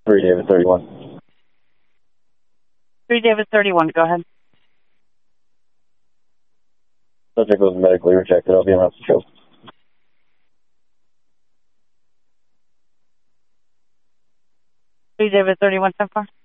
3 David 31. 3 David 31, go ahead. Subject was medically rejected. I'll be around to show. 3 David 31, 10-4.